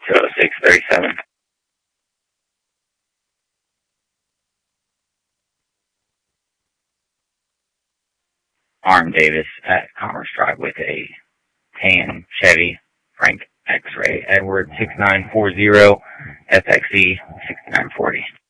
20637. Arm Davis at Commerce Drive with a tan Chevy Frank X-Ray Edward 6940 FXE 6940.